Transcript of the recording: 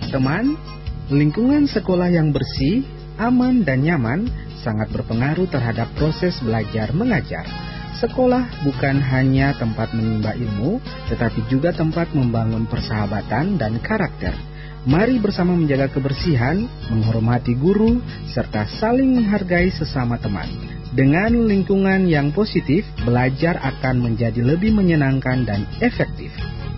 Teman-teman, lingkungan sekolah yang bersih, aman, dan nyaman sangat berpengaruh terhadap proses belajar mengajar. Sekolah bukan hanya tempat menimba ilmu, tetapi juga tempat membangun persahabatan dan karakter. Mari bersama menjaga kebersihan, menghormati guru, serta saling menghargai sesama teman. Dengan lingkungan yang positif, belajar akan menjadi lebih menyenangkan dan efektif.